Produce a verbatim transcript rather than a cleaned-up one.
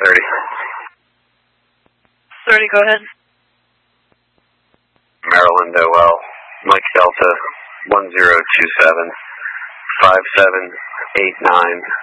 thirty. thirty, go ahead. Maryland O L, Mike Delta, one zero two seven, five seven eight nine.